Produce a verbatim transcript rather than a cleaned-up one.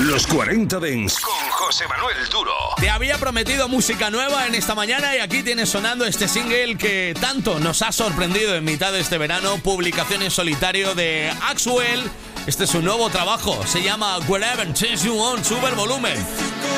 Los cuarenta Dance con José Manuel Duro. Te había prometido música nueva en esta mañana y aquí tienes sonando este single que tanto nos ha sorprendido en mitad de este verano. Publicación en solitario de Axwell. Este es su nuevo trabajo. Se llama Wherever Change You Want. Sube el volumen.